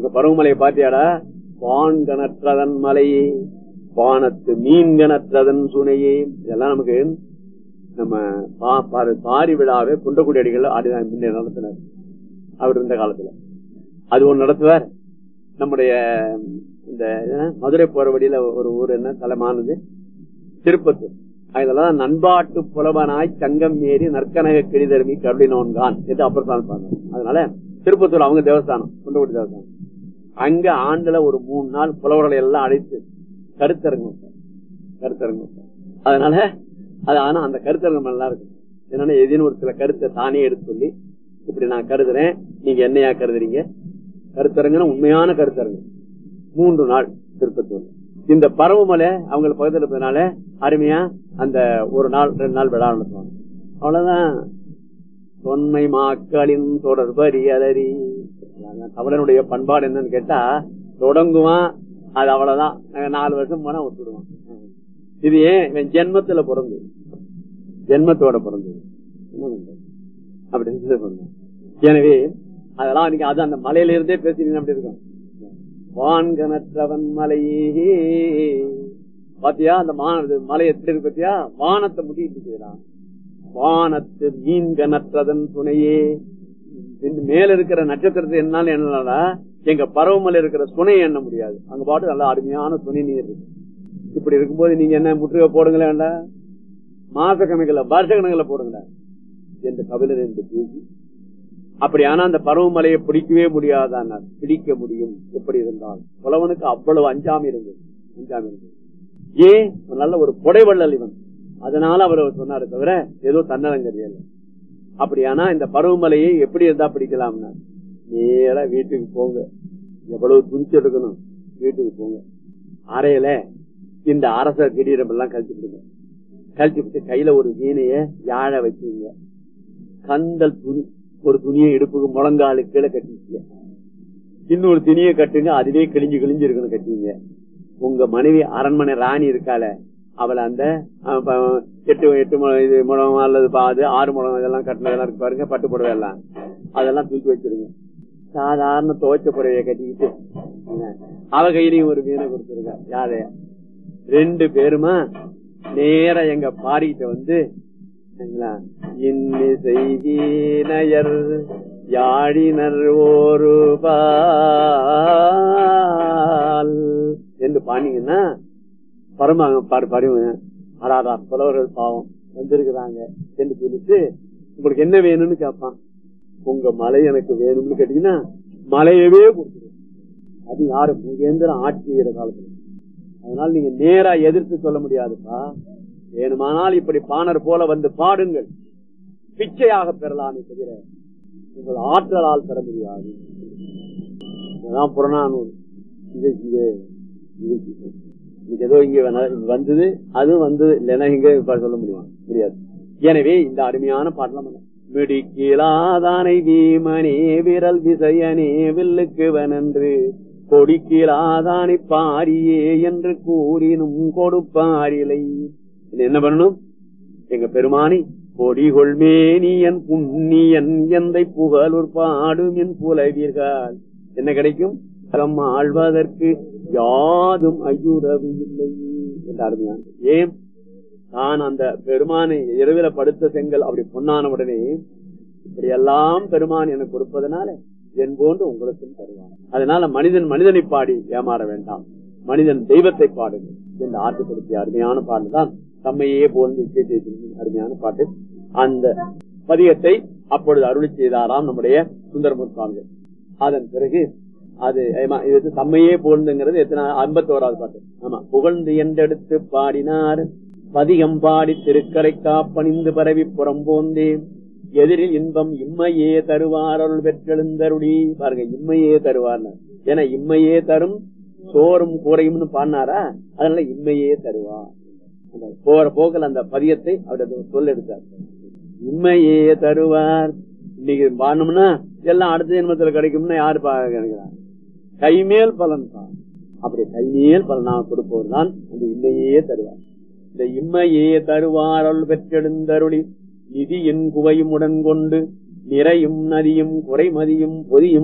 பருவமலையை பாத்தியாடா? வான் கனற்றதன் மலையே, வானத்து மீன் கனற்றதன் சுனையே. இதெல்லாம் நமக்கு நம்ம பாரி விழாவே குன்றக்குடி அடிகள் ஆடிதான் நடத்தினார் அவர் இருந்த காலத்துல. அது ஒண்ணு நடத்துவார். நம்முடைய இந்த மதுரை போற வழியில ஒரு ஊர் என்ன தலமானது திருப்பத்தூர். அதெல்லாம் நண்பாட்டு புலவனாய் சங்கம் ஏறி நற்கனக கிழிதருமி கருளினோன்கான் என்று அப்புறம் பாருங்க. அதனால திருப்பத்தூர் அவங்க தேவஸ்தானம், குன்றக்குடி தேவஸ்தானம். அங்க ஆண்டுல ஒரு 3 நாள் புலவர்களை எல்லாம் அழைத்து கருத்தரங்கம். அதனால அது ஆனா அந்த கருத்தரங்கம் நல்லா இருக்கும். என்னன்னா எதின்னு ஒரு சில கருத்தை தானே எடுத்து சொல்லி, இப்படி நான் கருதுறேன், நீங்க என்னையா கருதுறீங்க, கருத்தரங்குன்னு உண்மையான கருத்தரங்கு 3 நாள் திருப்பத்தூர். இந்த பருவமலை அவங்களுக்கு பக்கத்தில் இருப்பதனால அருமையா அந்த 1 நாள் 2 நாள் விழா நடத்துவாங்க. அவ்வளவுதான். தொன்மை மாக்களின் தொடர்பறி அலறி. தமிழனுடைய பண்பாடு என்னன்னு கேட்டா, தொடங்குவான் அது அவ்வளவுதான், 4 வருஷம் போனா ஒத்துடுவான். இது ஏன் இவன் ஜென்மத்துல பிறந்தது, ஜென்மத்தோட பிறந்தது அப்படின்னு சொன்ன. எனவே அதெல்லாம் இன்னைக்கு அது அந்த மலையில இருந்தே பேசினீங்க அப்படி இருக்கும். வான்கனற்றவன் மலையே பாத்தியா, அந்த மலை எப்படி இருக்கு பாத்தியா, வானத்தை முடிக்கிறான். வானத்து மீன் கனற்றதன் துணையே. மேல இருக்கிற நட்சத்திரத்தை என்னாலும் என்னடா, எங்க பருவமலை இருக்கிற சுனையை எண்ண முடியாது. அங்க பாட்டு நல்ல அருமையான துணை நீர் இருக்கு. இப்படி இருக்கும்போது நீங்க என்ன முற்றுகை போடுங்களேன், மாச கணக்குல வருஷ கணக்குல போடுங்களேன் என்று கபிலர் என்று பேசி, அப்படியானா அந்த பருவமலையை பிடிக்கவே முடியாதான், பிடிக்க முடியும். எப்படி இருந்தால் புலவனுக்கு அவ்வளவு அஞ்சாமி இருந்தது. ஏன் நல்ல ஒரு புடைவள்ளல் இவன், அதனால அவர் சொன்னாரு தவிர ஏதோ தன்னலங்கரியல. அப்படியானா இந்த பருவமலையை எப்படி இருந்தா பிடிக்கலாம்னா, நேரா வீட்டுக்கு போங்க, எவ்வளவு துணிச்சு எடுக்கணும், வீட்டுக்கு போங்க, அறையில இந்த அரச கிரீடம் எல்லாம் கழிச்சுடுங்க, கழிச்சுட்டு கையில ஒரு வீணைய யாழ வச்சுங்க, கந்தல் துணி ஒரு துணியை இடுப்புக்கு முழங்காலு கீழே கட்டிங்க, இன்னொரு துணியை கட்டுங்க, அதுவே கிழிஞ்சு இருக்கணும் கட்டிங்க. உங்க மனைவி அரண்மனை ராணி இருக்கால, அவளை அந்த 8 முழம் அல்லது 6 முழம் இதெல்லாம் கட்டினதெல்லாம் இருக்கு பாருங்க, பட்டு புடவை எல்லாம், அதெல்லாம் தூக்கி வச்சிருங்க. சாதாரண துவைச்ச புடவைய கட்டிக்கிட்டு அவ கையிலையும் ஒரு வீணை கொடுத்துருங்க. யாரைய 2 பேருமா நேர எங்க பாரிக்கிட்ட வந்து, இன்னிசையினர் யாழினர் ஒரு பால் என்று பாண்டிங்கன்னா பரமாங்க புலவர்கள் பாவம் வந்திருக்கிறாங்க என்று சொல்லிட்டு, உங்களுக்கு என்ன வேணும்னு கேட்பான். உங்க மலை எனக்கு வேணும்னு கேட்டீங்கன்னா மலையவே கொடுத்துருவோம். அது யாரு முகேந்திரன் ஆட்சி செய்யற காலத்துல. அதனால நீங்க நேரா எதிர்த்து சொல்ல முடியாதுப்பா. வேணுமானால் இப்படி பாணர் போல வந்து பாடுங்கள், பிச்சையாக பெறலாமே தவிர உங்கள் ஆற்றலால் பெற முடியாது. இதுதான் புறநானூறு. ஏதோ இங்க வந்தது, அதுவும் வந்தது இல்லைன்னா இங்க சொல்ல முடியாது. எனவே இந்த அருமையான பாடலாம் மிடிக்கீழாதானை வீமனே விரல் விசையனே வில்லுக்குவனென்று கொடிக்கீழாதானை பாரியே என்று கூறினும் கொடுப்பாரிலை. என்ன பண்ணணும்? எங்க பெருமானி கொடிகொள்மேனியன் புண்ணியன் எந்தை புகழூர் பாடும் என் புலவீர்கள் என்ன கிடைக்கும்? ஆழ்வதற்கு யாதும் ஐயுறவு இல்லை என்று அருமையான. ஏன் நான் அந்த பெருமானை இரவில படுத்த செங்கல் அப்படி பொன்னான உடனே இப்படி எல்லாம் பெருமான் எனக்கு கொடுப்பதனால என் போன்று உங்களுக்கும் தருவான். அதனால மனிதனை பாடி ஏமாற வேண்டாம், மனிதன் தெய்வத்தை பாடுங்க என்று ஆற்றுப்படுத்திய அருமையான பாட்டுதான் தம்மையே போன்று அருமையான பாட்டு. அந்த பதிகத்தை அப்பொழுது அருளி செய்தாராம் நம்முடைய சுந்தரமூர்த்தி சுவாமிகள். அதன் பிறகு அது தம்மையே போன்றுங்கிறது எத்தனை 51வது பாட்டு. ஆமா, புகழ்ந்து என்றெடுத்து பாடினார் பதிகம் பாடி திருக்கரை காப்பணிந்து பரவி புறம்போந்தே எதிரில் இன்பம் இம்மையே தருவார் அருள் பெற்றெழுந்தருளி. பாருங்க, இம்மையே தருவார். ஏன்னா இம்மையே தரும் சோறும் கூரையும்னு பாடினாரா, அதனால இம்மையே தருவார். போற போக்கல் அந்த பதியத்தை அவருடைய சொல்ல எடுத்தார். இம்மையே தருவார். இன்னைக்கு பாடணும்னா எல்லாம் அடுத்த ஜென்மத்தில் கிடைக்கும்னா யாரு நினைக்கிறார்? கைமேல் பலன் தான். அப்படி கைமேல் பலனாக கொடுப்பவர் தான் அந்த இம்மையே தருவார். இந்த இம்மையே தருவார் அருள் பெற்றெழுந்தருளி நிதியின் குவையும் உடன் கொண்டு நிறையும் நதியும் குறைமதியும் பொதியும்